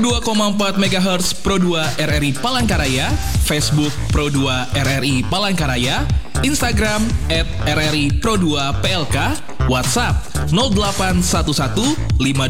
2,4 MHz Pro 2 RRI Palangkaraya, Facebook Pro 2 RRI Palangkaraya, Instagram @RRI Pro 2 PLK, WhatsApp 0811